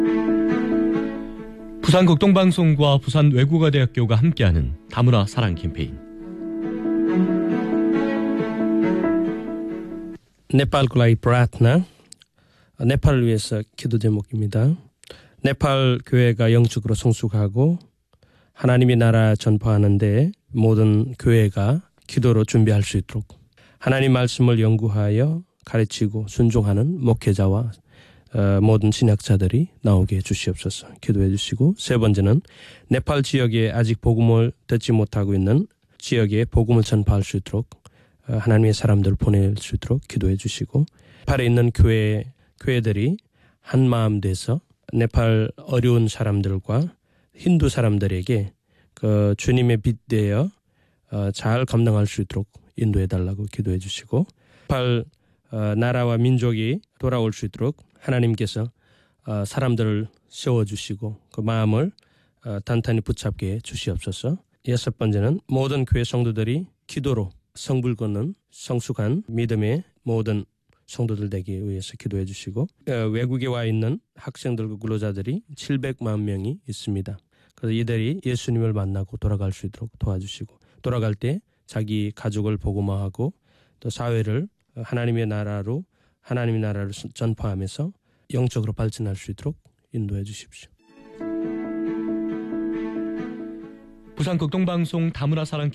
부산극동방송과 부산외국어대학교가 함께하는 다문화 사랑 캠페인. 네팔 굴라이 프라트나, 네팔을 위해서 기도 제목입니다. 네팔 교회가 영적으로 성숙하고 하나님의 나라 전파하는데 모든 교회가 기도로 준비할 수 있도록 하나님 말씀을 연구하여 가르치고 순종하는 목회자와 모든 신학자들이 나오게 해주시옵소서. 기도해 주시고, 세 번째는 네팔 지역에 아직 복음을 듣지 못하고 있는 지역에 복음을 전파할 수 있도록 하나님의 사람들을 보낼 수 있도록 기도해 주시고, 네팔에 있는 교회들이 한 마음 돼서 네팔 어려운 사람들과 힌두 사람들에게 그 주님의 빛 되어 잘 감당할 수 있도록 인도해 달라고 기도해 주시고, 네팔 나라와 민족이 돌아올 수 있도록 하나님께서 사람들을 세워주시고 그 마음을 단단히 붙잡게 주시옵소서. 여섯 번째는 모든 교회 성도들이 기도로 성불 걷는 성숙한 믿음의 모든 성도들 되기 위해서 기도해 주시고, 외국에 와 있는 학생들과 근로자들이 700만 명이 있습니다. 그래서 이들이 예수님을 만나고 돌아갈 수 있도록 도와주시고, 돌아갈 때 자기 가족을 복음화하고 또 사회를 하나님의 나라로 전파하면서 영적으로 발전할 수 있도록 인도해 주십시오. 부산극동방송 다문화 사랑